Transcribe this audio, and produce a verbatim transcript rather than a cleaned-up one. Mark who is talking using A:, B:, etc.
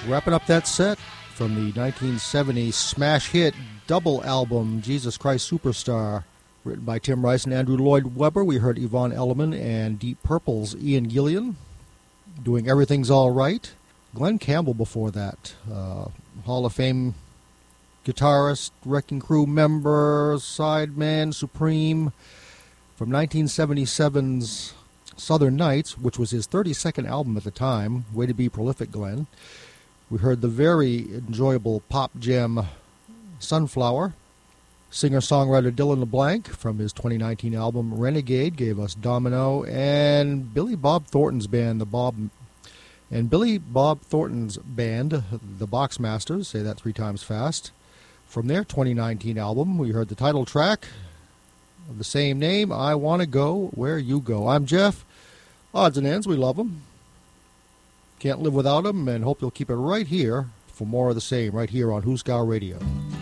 A: Wrapping up that set from the nineteen seventy smash hit double album, Jesus Christ Superstar, written by Tim Rice and Andrew Lloyd Webber. We heard Yvonne Elliman and Deep Purple's Ian Gillian doing Everything's All Right. Glenn Campbell before that, uh, Hall of Fame guitarist, Wrecking Crew member, sideman, Supreme, from nineteen seventy-seven's Southern Nights, which was his thirty-second album at the time. Way to be prolific, Glenn. We heard the very enjoyable pop gem Sunflower. Singer-songwriter Dylan LeBlanc from his twenty nineteen album Renegade gave us Domino, and Billy Bob Thornton's band, the Bob and Billy Bob Thornton's band, the Boxmasters, say that three times fast. From their twenty nineteen album, we heard the title track of the same name, I Wanna Go Where You Go. I'm Jeff. Odds and ends, we love them. Can't live without them, and hope you'll keep it right here for more of the same, right here on Who's Got Radio.